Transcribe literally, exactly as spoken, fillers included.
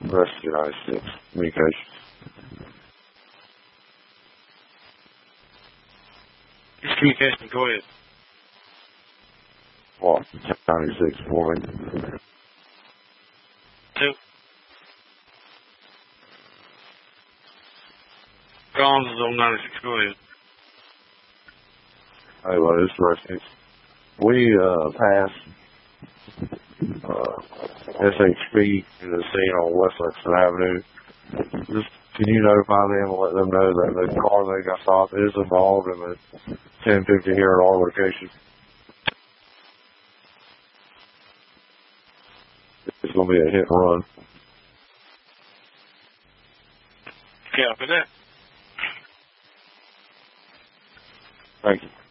rest of the United States. Communication. This communication, go ahead. What? ninety-six for me. Two. Collins is on ninety-six, go ahead. Hey, well, this is we uh, passed uh, S H P in the scene on West Lexington Avenue. Just, can you notify them and let them know that the car they got stopped is involved in the ten fifty here at our location? It's going to be a hit and run. Copy that. Thank you.